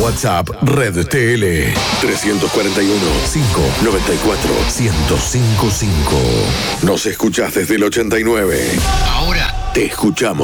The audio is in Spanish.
WhatsApp Red TL 341-594-1055. Nos escuchás desde el 89. Ahora te escuchamos